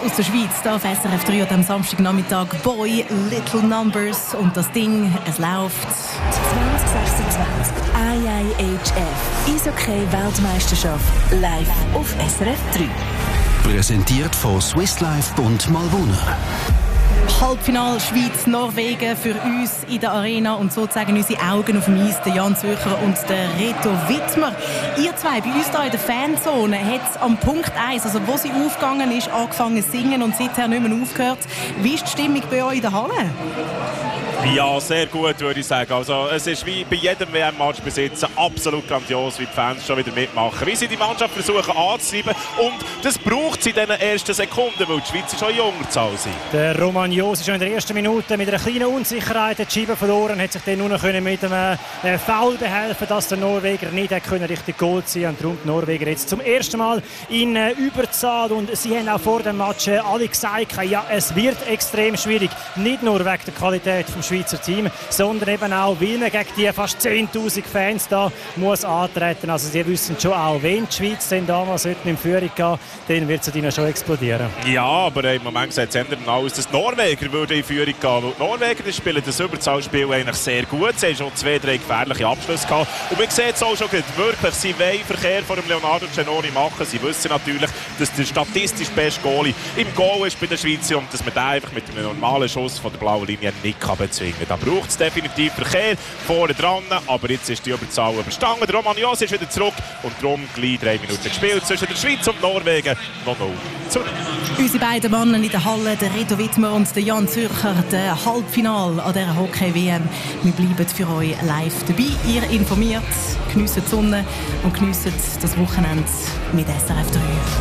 aus der Schweiz, hier auf SRF 3 am Samstagnachmittag. Boy, Little Numbers und das Ding, es läuft. 2026 IIHF Eishockey-Weltmeisterschaft live auf SRF 3. Präsentiert von Swiss Life Bund Malvuner. Halbfinale Schweiz-Norwegen für uns in der Arena und sozusagen unsere Augen auf dem Eis, der Jan Zürcher und der Reto Wittmer. Ihr zwei, bei uns hier in der Fanzone, hat es am Punkt 1, also wo sie aufgegangen ist, angefangen zu singen und seither nicht mehr aufgehört. Wie ist die Stimmung bei euch in der Halle? Ja, sehr gut, würde ich sagen. Also, es ist wie bei jedem WM-Match besitzen absolut grandios, wie die Fans schon wieder mitmachen. Wie sie die Mannschaft versuchen anzutreiben. Und das braucht sie in den ersten Sekunden, weil die Schweiz schon jünger zu sein. Der Romagnosi schon in der ersten Minute mit einer kleinen Unsicherheit die Scheibe verloren, hat sich dann nur noch mit einem Foul behelfen, dass der Norweger nicht richtig Goal ziehen konnte. Und darum die Norweger jetzt zum ersten Mal in Überzahl. Und sie haben auch vor dem Match alle gesagt, ja, es wird extrem schwierig. Nicht nur wegen der Qualität vom Schweizer Team, sondern eben auch, weil man gegen die fast 10'000 Fans da muss antreten. Also sie wissen schon auch, wenn die Schweiz dann damals in Führung gehen, dann wird sie schon explodieren. Ja, aber im Moment sieht es ändern aus, dass die Norweger in Führung gehen. Weil die Norweger spielen das Überzahlspiel eigentlich sehr gut. Sie haben schon 2-3 gefährliche Abschlüsse gehabt. Und man sieht es auch schon wirklich, sie wollen Verkehr vor dem Leonardo Cenoni machen. Sie wissen natürlich, dass der statistisch beste Goalie im Goal ist bei der Schweiz und dass man den einfach mit einem normalen Schuss von der blauen Linie nicht bezwingen kann. Da braucht es definitiv Verkehr vorne dran, aber jetzt ist die Überzahl überstanden. Der Romagnosi ist wieder zurück und darum gleich 3 Minuten gespielt zwischen der Schweiz und Norwegen. 0-0. Unsere beiden Männer in der Halle, der Reto Wittmer und der Jan Zürcher, der Halbfinale an dieser Hockey-WM. Wir bleiben für euch live dabei. Ihr informiert, geniesst die Sonne und geniesst das Wochenende mit SRF 3.